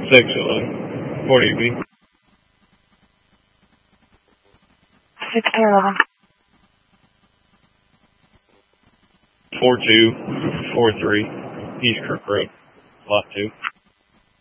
611. What do you mean? 1611. 4243 East Kirk Road, Lot 2.